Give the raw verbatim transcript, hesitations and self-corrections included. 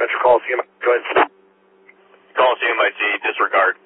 Metro Coliseum. Go ahead. Coliseum, I see. Disregard.